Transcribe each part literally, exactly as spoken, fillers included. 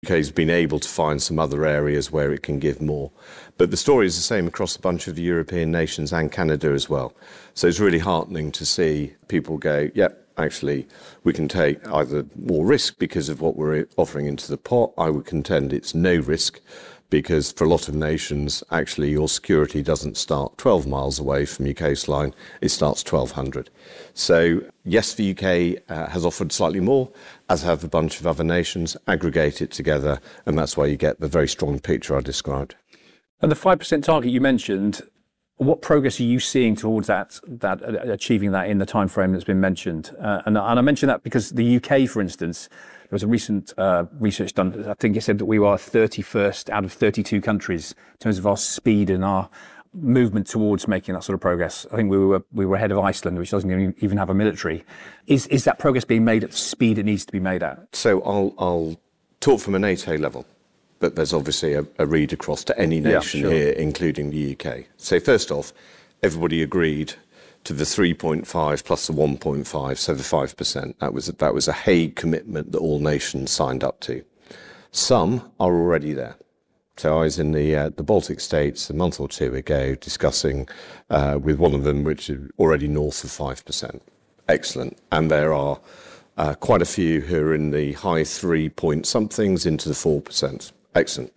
U K has been able to find some other areas where it can give more. But the story is the same across a bunch of the European nations and Canada as well. So it's really heartening to see people go, yep, actually, we can take either more risk because of what we're offering into the pot. I would contend it's no risk because for a lot of nations, actually, your security doesn't start twelve miles away from your coastline. It starts twelve hundred. So, yes, the U K uh, has offered slightly more, as have a bunch of other nations. Aggregate it together, and that's why you get the very strong picture I described. And the five percent target you mentioned, what progress are you seeing towards that, that uh, achieving that in the time frame that's been mentioned? Uh, and, and I mention that because the U K, for instance, there was a recent uh, research done. I think it said that we were thirty-first out of thirty-two countries in terms of our speed and our movement towards making that sort of progress. I think we were we were ahead of Iceland, which doesn't even have a military. Is is that progress being made at the speed it needs to be made at? So I'll I'll talk from a NATO level, but there's obviously a, a read across to any nation yeah, sure. here, including the U K. So first off, everybody agreed to the three point five plus the one point five, so the five percent. That was, that was a Hague commitment that all nations signed up to. Some are already there. So I was in the uh, the Baltic states a month or two ago discussing uh, with one of them, which is already north of five percent. Excellent. And there are uh, quite a few who are in the high three point somethings into the four percent. Excellent.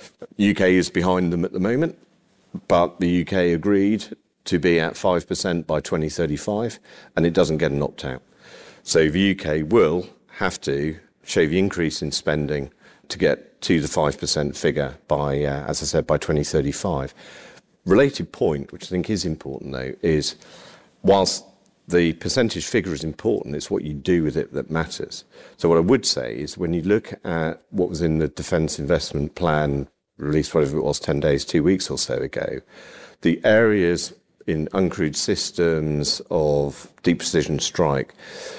U K is behind them at the moment, but the U K agreed to be at five percent by twenty thirty-five, and it doesn't get an opt-out. So the U K will have to show the increase in spending to get to the five percent figure by, uh, as I said, by twenty thirty-five. Related point, which I think is important, though, is whilst the percentage figure is important, it's what you do with it that matters. So what I would say is when you look at what was in the Defence Investment Plan, released whatever it was, ten days, two weeks or so ago, the areas in uncrewed systems, of deep precision strike,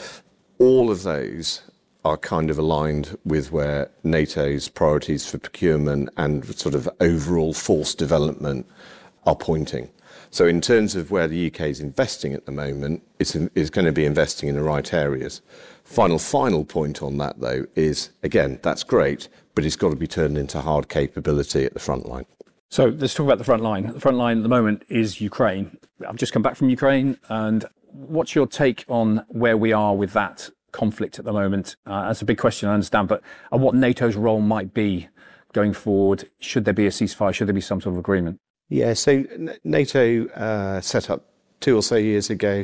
all of those are kind of aligned with where NATO's priorities for procurement and sort of overall force development are pointing. So in terms of where the U K is investing at the moment, it's, it's going to be investing in the right areas. Final, final point on that, though, is, again, that's great, but it's got to be turned into hard capability at the front line. So let's talk about the front line. The front line at the moment is Ukraine. I've just come back from Ukraine, and what's your take on where we are with that conflict at the moment? Uh, that's a big question, I understand, but and what NATO's role might be going forward. Should there be a ceasefire? Should there be some sort of agreement? Yeah, so NATO uh, set up two or so years ago,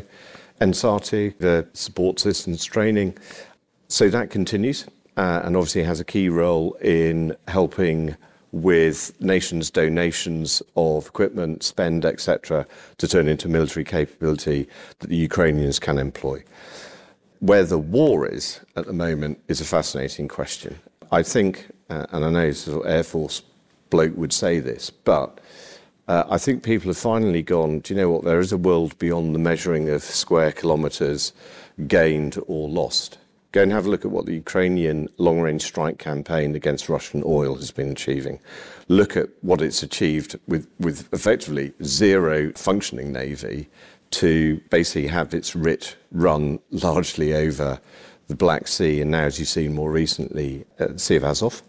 NSATU, the support systems training. So that continues, uh, and obviously has a key role in helping with nations' donations of equipment, spend, et cetera, to turn into military capability that the Ukrainians can employ. Where the war is at the moment is a fascinating question. I think, uh, and I know sort of Air Force bloke would say this, but uh, I think people have finally gone, do you know what, there is a world beyond the measuring of square kilometres gained or lost. Go and have a look at what the Ukrainian long-range strike campaign against Russian oil has been achieving. Look at what it's achieved with, with effectively zero functioning navy to basically have its R I T run largely over the Black Sea and now, as you've seen more recently, uh, the Sea of Azov.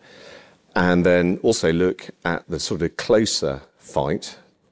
And then also look at the sort of closer fight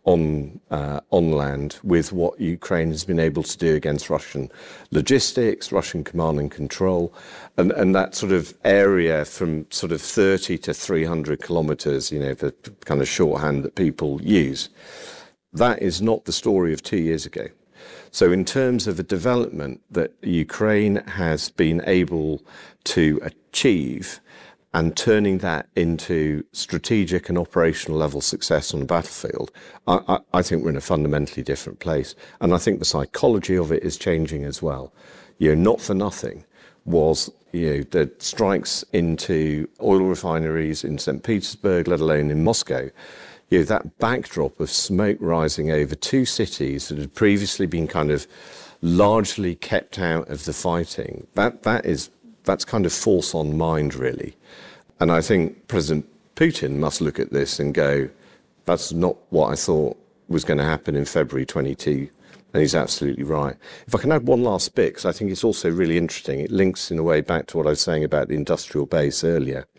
on uh, on land with what Ukraine has been able to do against Russian logistics, Russian command and control, and, and that sort of area from sort of thirty to three hundred kilometres, you know, the kind of shorthand that people use. That is not the story of two years ago. So in terms of the development that Ukraine has been able to achieve, and turning that into strategic and operational level success on the battlefield, I, I, I think we're in a fundamentally different place. And I think the psychology of it is changing as well. You know, not for nothing was, you know, the strikes into oil refineries in Saint Petersburg, let alone in Moscow. You know, that backdrop of smoke rising over two cities that had previously been kind of largely kept out of the fighting, that that is that's kind of force on mind, really. And I think President Putin must look at this and go, that's not what I thought was going to happen in February twenty-two. And he's absolutely right. If I can add one last bit, because I think it's also really interesting. It links in a way back to what I was saying about the industrial base earlier.